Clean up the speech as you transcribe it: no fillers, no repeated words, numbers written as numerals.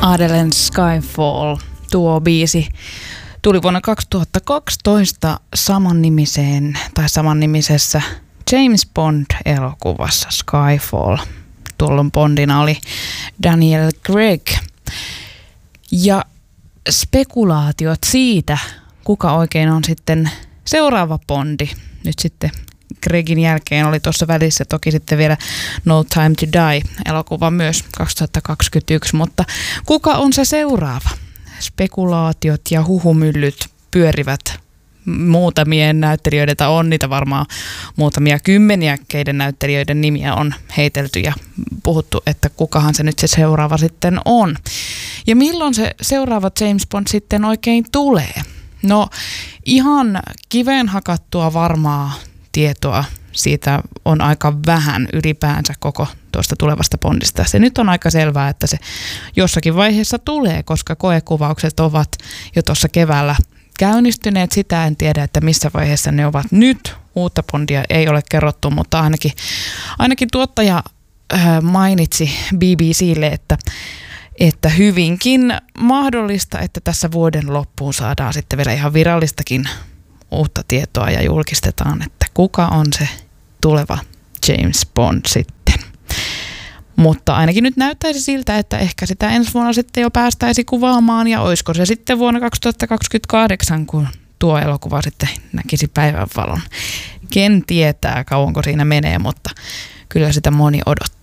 Adelen Skyfall, tuo biisi tuli vuonna 2012 samannimisessä James Bond-elokuvassa Skyfall. Tuolloin Bondina oli Daniel Craig. Ja spekulaatiot siitä, kuka oikein on sitten seuraava Bondi. Nyt sitten Craigin jälkeen oli tuossa välissä toki sitten vielä No Time to Die-elokuva myös 2021, mutta kuka on se seuraava? Spekulaatiot ja huhumyllyt pyörivät muutamien näyttelijöiden, tai on niitä varmaan muutamia kymmeniä, keiden näyttelijöiden nimiä on heitelty ja puhuttu, että kukahan se nyt se seuraava sitten on. Ja milloin se seuraava James Bond sitten oikein tulee? No ihan kiveen hakattua varmaa tietoa siitä on aika vähän ylipäänsä koko tuosta tulevasta Bondista. Se nyt on aika selvää, että se jossakin vaiheessa tulee, koska koekuvaukset ovat jo tuossa keväällä käynnistyneet. Sitä en tiedä, että missä vaiheessa ne ovat nyt. Uutta Bondia ei ole kerrottu, mutta ainakin tuottaja mainitsi BBClle, että hyvinkin mahdollista, että tässä vuoden loppuun saadaan sitten vielä ihan virallistakin uutta tietoa ja julkistetaan, että kuka on se tuleva James Bond sitten. Mutta ainakin nyt näyttäisi siltä, että ehkä sitä ensi vuonna sitten jo päästäisi kuvaamaan, ja olisiko se sitten vuonna 2028, kun tuo elokuva sitten näkisi päivänvalon. Ken tietää, kauanko siinä menee, mutta kyllä sitä moni odottaa.